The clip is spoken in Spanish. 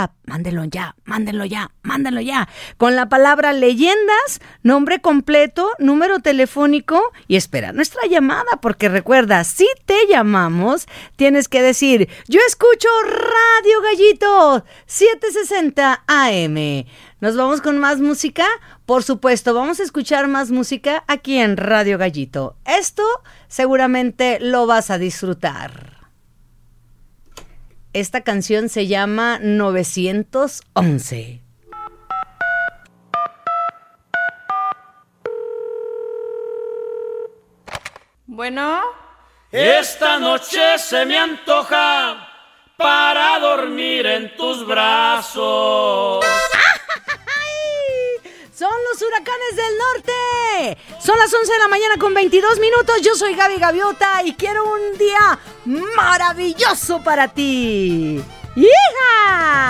WhatsApp, mándenlo ya. Con la palabra leyendas, nombre completo, número telefónico y espera nuestra llamada, porque recuerda, si te llamamos, tienes que decir, yo escucho Radio Gallito 760 AM. ¿Nos vamos con más música? Por supuesto, vamos a escuchar más música aquí en Radio Gallito. Esto seguramente lo vas a disfrutar. Esta canción se llama 911. Bueno. Esta noche se me antoja para dormir en tus brazos. Son los huracanes del norte. Son las 11 de la mañana con 22 minutos. Yo soy Gaby Gaviota y quiero un día maravilloso para ti. ¡Hija!